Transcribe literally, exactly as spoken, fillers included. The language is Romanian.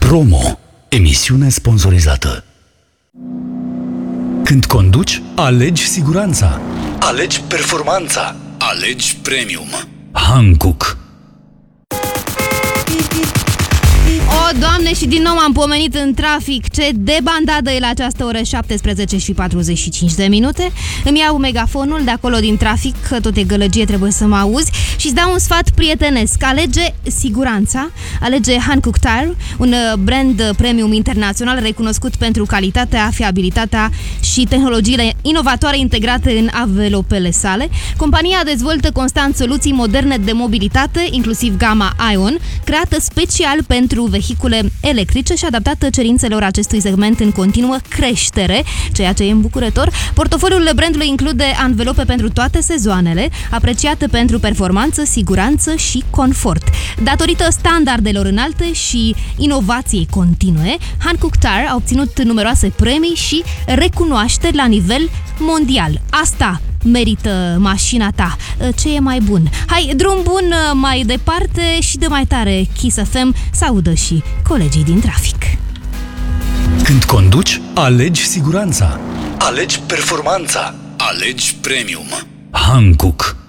Promo. Emisiune sponsorizată. Când conduci, alegi siguranța. Alegi performanța. Alegi premium. Hankook. O, Doamne, și din nou m-am pomenit în trafic. Ce debandadă e la această oră, șaptesprezece și patruzeci și cinci de minute. Îmi iau megafonul de acolo din trafic, că tot e gălăgie, trebuie să mă auzi, și îți dau un sfat prietenesc. Alege siguranța, alege Hankook Tire, un brand premium internațional recunoscut pentru calitatea, fiabilitatea și tehnologiile inovatoare integrate în anvelopele sale. Compania dezvoltă constant soluții moderne de mobilitate, inclusiv gama Ion, creată special pentru vehicule electrice și adaptată cerințelor acestui segment în continuă creștere, ceea ce e îmbucurător. Portofoliul brandului include anvelope pentru toate sezoanele, apreciate pentru performanță, siguranță și confort. Datorită standardelor înalte și inovației continue, Hankook Tire a obținut numeroase premii și recunoașteri la nivel mondial. Asta merită mașina ta. Ce e mai bun? Hai, drum bun mai departe și de mai tare Kiss F M să audă și colegii din trafic. Când conduci, alegi siguranța. Alegi performanța. Alegi premium. Hankook.